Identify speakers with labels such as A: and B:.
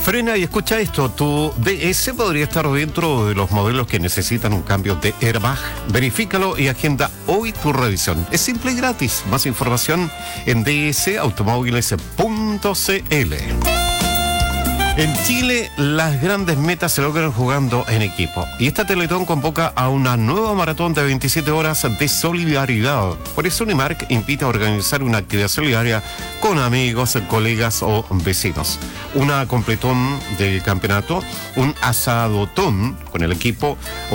A: Frena y escucha esto, tu DS podría estar dentro de los modelos que necesitan un cambio de airbag. Verifícalo y agenda hoy tu revisión. Es simple y gratis. Más información en dsautomóviles.cl. En Chile, las grandes metas se logran jugando en equipo. Y esta Teletón convoca a una nueva maratón de 27 horas de solidaridad. Por eso Unimark invita a organizar una actividad solidaria con amigos, colegas o vecinos. Una completón del campeonato, un asadotón con el equipo,